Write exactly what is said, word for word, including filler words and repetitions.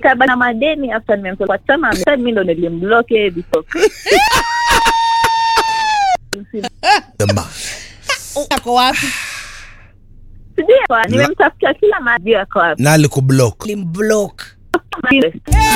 nikaba na madeni after nimemtoa chama mimi mimi ndo nilimblock because Dama. Uko wapi? sijui kwa nimemtafuta kila mahali yako wapi Na alikublock. Limblock.